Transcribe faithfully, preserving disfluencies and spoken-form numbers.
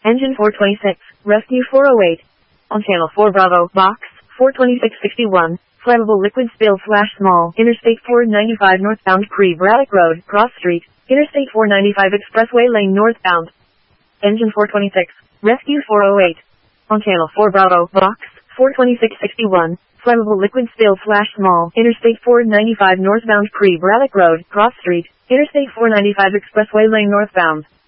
Engine four twenty-six, Rescue four oh eight. On Channel four Bravo, Box, four twenty-six sixty-one, Flammable Liquid Spill Slash Small, Interstate four ninety-five northbound Pre-Braddock Road, Cross Street, Interstate four ninety-five Expressway Lane northbound. Engine four twenty-six, Rescue four oh eight. On Channel four Bravo, Box, four twenty-six sixty-one, Flammable Liquid Spill Slash Small, Interstate four ninety-five northbound Pre-Braddock Road, Cross Street, Interstate four ninety-five Expressway Lane northbound.